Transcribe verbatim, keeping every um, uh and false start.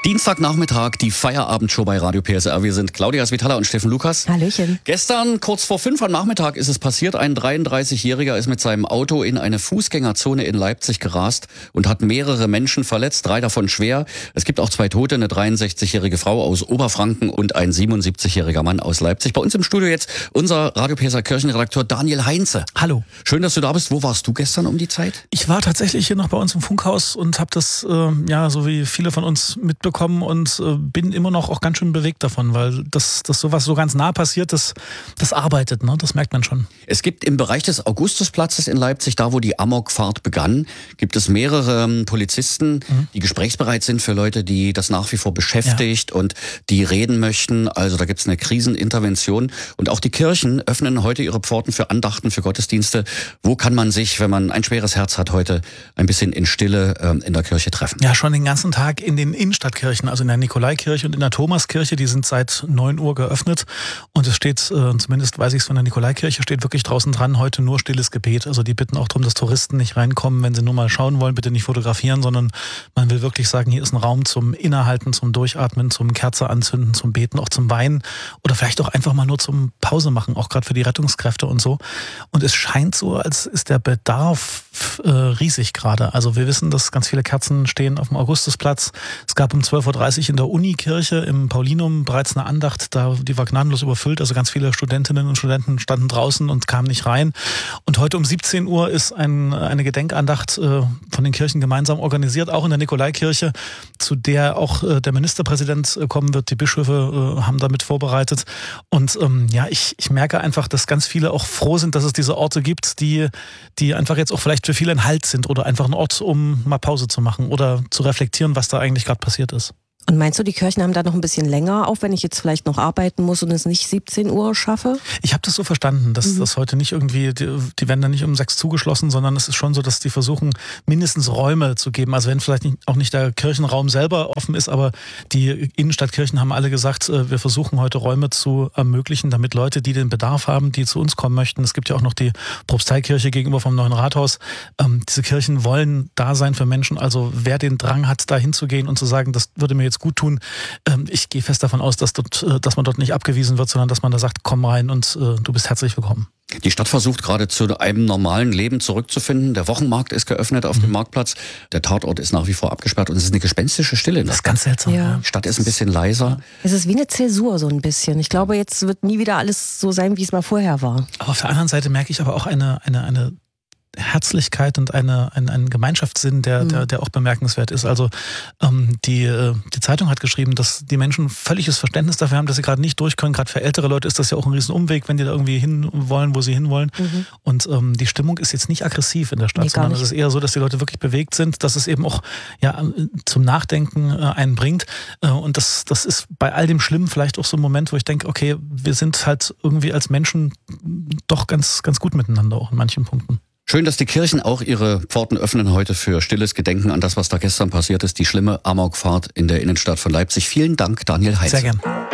Dienstagnachmittag, die Feierabendshow bei Radio P S R. Wir sind Claudia Svitala und Steffen Lukas. Hallöchen. Gestern, kurz vor fünf am Nachmittag, ist es passiert. Ein dreiunddreißigjähriger ist mit seinem Auto in eine Fußgängerzone in Leipzig gerast und hat mehrere Menschen verletzt, drei davon schwer. Es gibt auch zwei Tote, eine dreiundsechzigjährige Frau aus Oberfranken und ein siebenundsiebzigjähriger Mann aus Leipzig. Bei uns im Studio jetzt unser Radio P S R Kirchenredakteur Daniel Heinze. Hallo. Schön, dass du da bist. Wo warst du gestern um die Zeit? Ich war tatsächlich hier noch bei uns im Funkhaus und habe das, äh, ja, so wie viele von uns mitbekommen und äh, bin immer noch auch ganz schön bewegt davon, weil das, das sowas so ganz nah passiert, das, das arbeitet, ne? Das merkt man schon. Es gibt im Bereich des Augustusplatzes in Leipzig, da wo die Amokfahrt begann, gibt es mehrere ähm, Polizisten, mhm. die gesprächsbereit sind für Leute, die das nach wie vor beschäftigt, ja. und die reden möchten. Also da gibt es eine Krisenintervention. Und auch die Kirchen öffnen heute ihre Pforten für Andachten, für Gottesdienste. Wo kann man sich, wenn man ein schweres Herz hat, heute ein bisschen in Stille ähm, in der Kirche treffen? Ja, schon den ganzen Tag in den Innenstadtkirchen, also in der Nikolaikirche und in der Thomaskirche, die sind seit neun Uhr geöffnet. Und es steht, äh, zumindest weiß ich es von der Nikolaikirche, steht wirklich draußen dran, heute nur stilles Gebet. Also die bitten auch darum, dass Touristen nicht reinkommen, wenn sie nur mal schauen wollen, bitte nicht fotografieren, sondern man will wirklich sagen, hier ist ein Raum zum Innehalten, zum Durchatmen, zum Kerze anzünden, zum Beten, auch zum Weinen oder vielleicht auch einfach mal nur zum Pause machen, auch gerade für die Rettungskräfte und so. Und es scheint so, als ist der Bedarf äh, riesig gerade. Also wir wissen, dass ganz viele Kerzen stehen auf dem Augustusplatz. Es gab um zwölf Uhr dreißig in der Unikirche im Paulinum bereits eine Andacht, da die war gnadenlos überfüllt, also ganz viele Studentinnen und Studenten standen draußen und kamen nicht rein. Und heute um siebzehn Uhr ist ein, eine Gedenkandacht äh, von den Kirchen gemeinsam organisiert, auch in der Nikolaikirche, zu der auch äh, der Ministerpräsident äh, kommen wird. Die Bischöfe äh, haben damit vorbereitet. Und ähm, ja, ich, ich merke einfach, dass ganz viele auch froh sind, dass es diese Orte gibt, die, die einfach jetzt auch vielleicht für viele ein Halt sind oder einfach ein Ort, um mal Pause zu machen oder zu reflektieren, was da eigentlich gerade passiert ist. Und meinst du, die Kirchen haben da noch ein bisschen länger auf, wenn ich jetzt vielleicht noch arbeiten muss und es nicht siebzehn Uhr schaffe? Ich habe das so verstanden, dass mhm. das heute nicht irgendwie, die, die werden dann nicht um sechs zugeschlossen, sondern es ist schon so, dass die versuchen, mindestens Räume zu geben. Also wenn vielleicht nicht, auch nicht der Kirchenraum selber offen ist, aber die Innenstadtkirchen haben alle gesagt, wir versuchen heute Räume zu ermöglichen, damit Leute, die den Bedarf haben, die zu uns kommen möchten. Es gibt ja auch noch die Propsteikirche gegenüber vom Neuen Rathaus. Ähm, diese Kirchen wollen da sein für Menschen. Also wer den Drang hat, da hinzugehen und zu sagen, das würde mir jetzt gut tun. Ich gehe fest davon aus, dass, dort, dass man dort nicht abgewiesen wird, sondern dass man da sagt, komm rein und du bist herzlich willkommen. Die Stadt versucht gerade zu einem normalen Leben zurückzufinden. Der Wochenmarkt ist geöffnet auf mhm. dem Marktplatz. Der Tatort ist nach wie vor abgesperrt und es ist eine gespenstische Stille. Das ist ganz seltsam. Ja. Die Stadt ist ein bisschen leiser. Es ist wie eine Zäsur so ein bisschen. Ich glaube, jetzt wird nie wieder alles so sein, wie es mal vorher war. Aber auf der anderen Seite merke ich aber auch eine, eine, eine Herzlichkeit und eine, ein, ein Gemeinschaftssinn, der, der, der auch bemerkenswert ist. Also ähm, die, die Zeitung hat geschrieben, dass die Menschen völliges Verständnis dafür haben, dass sie gerade nicht durch können. Gerade für ältere Leute ist das ja auch ein Riesenumweg, wenn die da irgendwie hin wollen, wo sie hinwollen. Mhm. Und ähm, die Stimmung ist jetzt nicht aggressiv in der Stadt, nee, sondern es ist eher so, dass die Leute wirklich bewegt sind, dass es eben auch ja, zum Nachdenken äh, einen bringt. Äh, und das, das ist bei all dem Schlimmen vielleicht auch so ein Moment, wo ich denke, okay, wir sind halt irgendwie als Menschen doch ganz, ganz gut miteinander auch in manchen Punkten. Schön, dass die Kirchen auch ihre Pforten öffnen heute für stilles Gedenken an das, was da gestern passiert ist, die schlimme Amokfahrt in der Innenstadt von Leipzig. Vielen Dank, Daniel Heinze. Sehr gern.